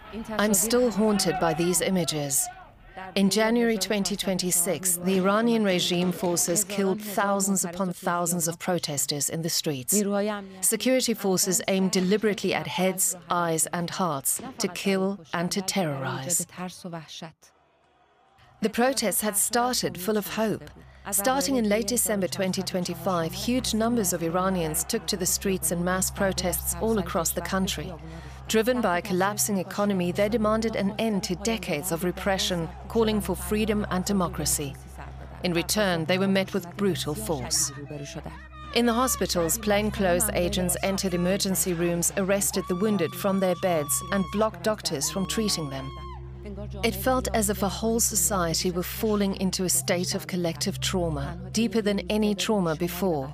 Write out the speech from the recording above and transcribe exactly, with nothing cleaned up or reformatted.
I'm still haunted by these images. In January twenty twenty-six, the Iranian regime forces killed thousands upon thousands of protesters in the streets. Security forces aimed deliberately at heads, eyes, and hearts to kill and to terrorize. The protests had started full of hope. Starting in late December twenty twenty-five, huge numbers of Iranians took to the streets in mass protests all across the country. Driven by a collapsing economy, they demanded an end to decades of repression, calling for freedom and democracy. In return, they were met with brutal force. In the hospitals, plainclothes agents entered emergency rooms, arrested the wounded from their beds, and blocked doctors from treating them. It felt as if a whole society were falling into a state of collective trauma, deeper than any trauma before.